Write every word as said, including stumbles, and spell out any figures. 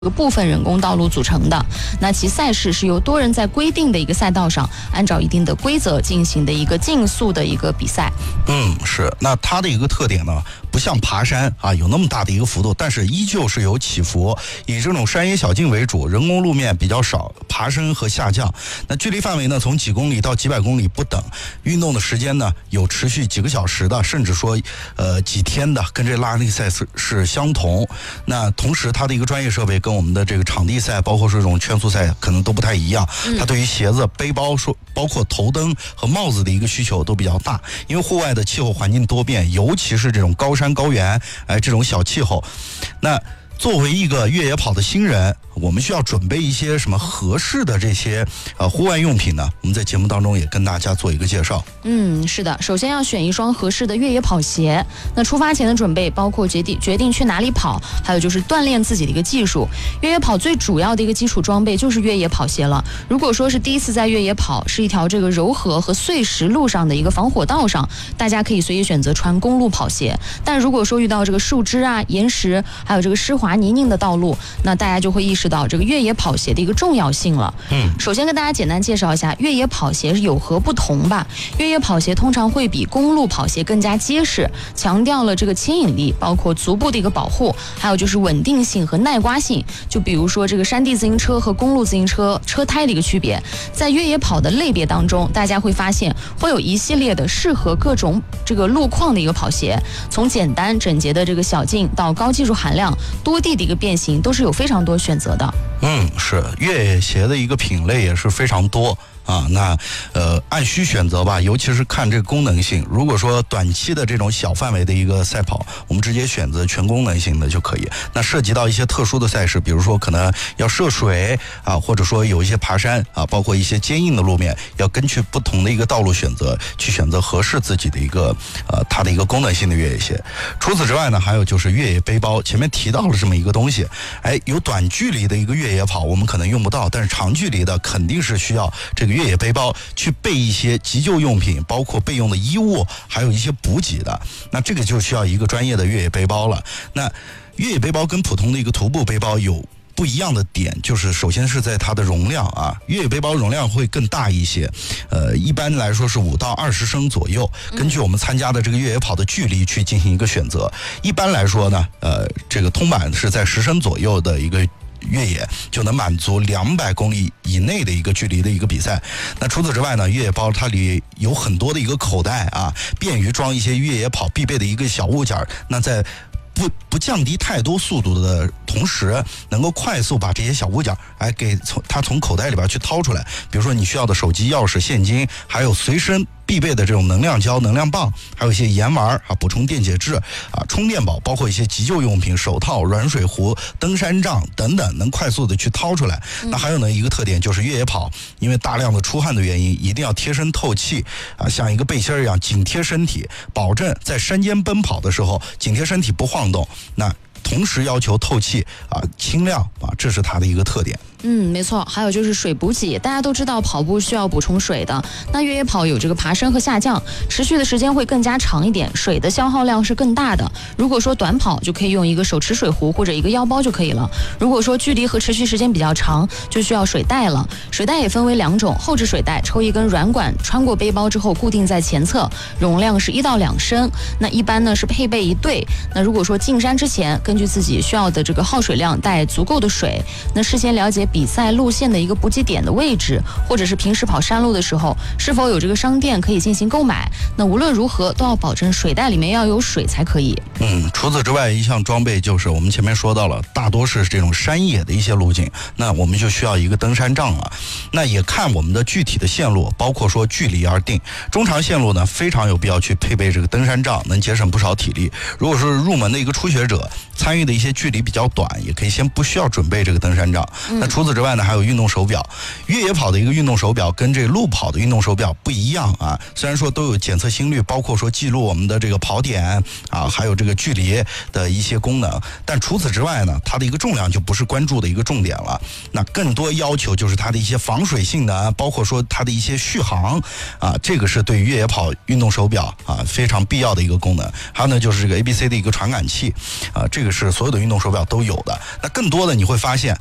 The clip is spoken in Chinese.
部分人工道路组成的。那其赛事是由多人在规定的一个赛道上，按照一定的规则进行的一个竞速的一个比赛。 嗯，是。那它的一个特点呢，不像爬山啊有那么大的一个幅度，但是依旧是有起伏，以这种山野小径为主，人工路面比较少，爬升和下降。那距离范围呢，从几公里到几百公里不等。运动的时间呢，有持续几个小时的，甚至说呃几天的，跟这拉力赛是是相同。那同时它的一个专业设备跟我们的这个场地赛，包括说这种圈速赛可能都不太一样。它对于鞋子、背包，说包括头灯和帽子的一个需求都比较大，因为户外的气候环境多变，尤其是这种高山高原，哎，这种小气候。那作为一个越野跑的新人，我们需要准备一些什么合适的这些呃户外用品呢？我们在节目当中也跟大家做一个介绍。 嗯，是的，首先要选一双合适的越野跑鞋。那出发前的准备包括决定决定去哪里跑，还有就是锻炼自己的一个技术。越野跑最主要的一个基础装备就是越野跑鞋了。如果说是第一次在越野跑，是一条这个柔和和碎石路上的一个防火道上，大家可以随意选择穿公路跑鞋。但如果说遇到这个树枝啊、岩石，还有这个湿滑泥泞的道路，那大家就会意识到这个越野跑鞋的一个重要性了。嗯，首先跟大家简单介绍一下越野跑鞋有何不同吧。越野跑鞋通常会比公路跑鞋更加结实，强调了这个牵引力，包括足部的一个保护，还有就是稳定性和耐刮性。就比如说这个山地自行车和公路自行车车胎的一个区别，在越野跑的类别当中，大家会发现会有一系列的适合各种这个路况的一个跑鞋，从简单整洁的这个小径到高技术含量、多地的一个变形，都是有非常多选择的。 嗯，是越野鞋的一个品类也是非常多啊。那呃按需选择吧，尤其是看这个功能性。如果说短期的这种小范围的一个赛跑，我们直接选择全功能性的就可以。那涉及到一些特殊的赛事，比如说可能要涉水啊，或者说有一些爬山啊，包括一些坚硬的路面，要根据不同的一个道路选择，去选择合适自己的一个呃它的一个功能性的越野鞋。除此之外呢，还有就是越野背包，前面提到了这么一个东西。哎，有短距离的一个越野跑我们可能用不到，但是长距离的肯定是需要这个越野背包去备一些急救用品，包括备用的衣物，还有一些补给的。那这个就需要一个专业的越野背包了。那越野背包跟普通的一个徒步背包有不一样的点，就是首先是在它的容量啊，越野背包容量会更大一些，呃，一般来说是五到二十升左右，根据我们参加的这个越野跑的距离去进行一个选择。一般来说呢，呃，这个通版是在十升左右的一个越野就能满足两百公里以内的一个距离的一个比赛。那除此之外呢，越野包它里有很多的一个口袋啊，便于装一些越野跑必备的一个小物件。那在不不降低太多速度的同时，能够快速把这些小物件哎给从它从口袋里边去掏出来。比如说你需要的手机、钥匙、现金，还有随身必备的这种能量胶、能量棒，还有一些盐丸啊，补充电解质啊，充电宝，包括一些急救用品、手套、软水壶、登山杖等等，能快速的去掏出来。那还有呢一个特点就是越野跑，因为大量的出汗的原因，一定要贴身透气啊，像一个背心一样紧贴身体，保证在山间奔跑的时候紧贴身体不晃动。那同时要求透气啊、清亮啊，这是它的一个特点。 嗯，没错，还有就是水补给，大家都知道跑步需要补充水的，那越野跑有这个爬升和下降，持续的时间会更加长一点，水的消耗量是更大的。如果说短跑就可以用一个手持水壶或者一个腰包就可以了，如果说距离和持续时间比较长，就需要水袋了。水袋也分为两种，后置水袋抽一根软管穿过背包之后固定在前侧，容量是一到两升，那一般呢是配备一对。那如果说进山之前，根据自己需要的这个耗水量带足够的水，那事先了解比赛路线的一个补给点的位置，或者是平时跑山路的时候是否有这个商店可以进行购买。那无论如何都要保证水袋里面要有水才可以。 嗯，除此之外，一项装备就是我们前面说到了，大多是这种山野的一些路径，那我们就需要一个登山杖了。那也看我们的具体的线路，包括说距离而定。中长线路呢，非常有必要去配备这个登山杖，能节省不少体力。如果是入门的一个初学者，参与的一些距离比较短，也可以先不需要准备这个登山杖。嗯、那除除此之外呢，还有运动手表。越野跑的一个运动手表跟这路跑的运动手表不一样啊，虽然说都有检测心率，包括说记录我们的这个跑点啊，还有这个距离的一些功能，但除此之外呢，它的一个重量就不是关注的一个重点了。那更多要求就是它的一些防水性能，包括说它的一些续航啊，这个是对于越野跑运动手表啊非常必要的一个功能。还有呢，就是这个 A B C 的一个传感器啊，这个是所有的运动手表都有的。那更多的你会发现